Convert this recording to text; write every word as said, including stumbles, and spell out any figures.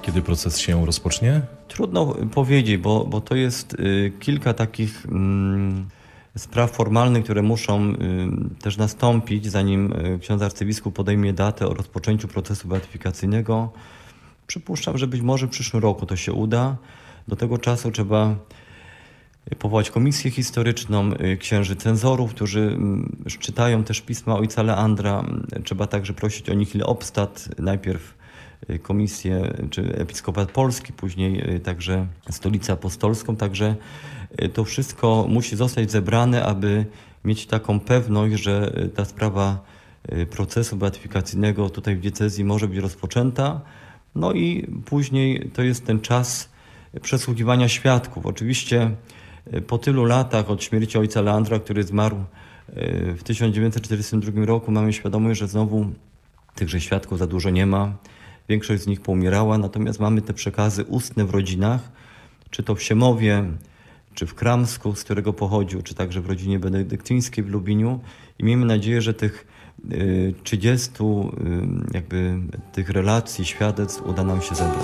Kiedy proces się rozpocznie? Trudno powiedzieć, bo, bo to jest y, kilka takich mm, spraw formalnych, które muszą y, też nastąpić, zanim y, ksiądz arcybiskup podejmie datę o rozpoczęciu procesu beatyfikacyjnego. Przypuszczam, że być może w przyszłym roku to się uda. Do tego czasu trzeba powołać komisję historyczną, y, księży cenzorów, którzy y, czytają też pisma ojca Leandra. Trzeba także prosić o nihil obstat, najpierw komisję, czy episkopat polski, później także stolicę apostolską. Także to wszystko musi zostać zebrane, aby mieć taką pewność, że ta sprawa procesu beatyfikacyjnego tutaj w diecezji może być rozpoczęta. No i później to jest ten czas przesłuchiwania świadków. Oczywiście po tylu latach od śmierci ojca Leandra, który zmarł w tysiąc dziewięćset czterdziestym drugim roku, mamy świadomość, że znowu tychże świadków za dużo nie ma. Większość z nich poumierała, natomiast mamy te przekazy ustne w rodzinach, czy to w Siemowie, czy w Kramsku, z którego pochodził, czy także w rodzinie benedyktyńskiej w Lubiniu. I miejmy nadzieję, że tych trzydziestu jakby tych relacji, świadectw uda nam się zebrać.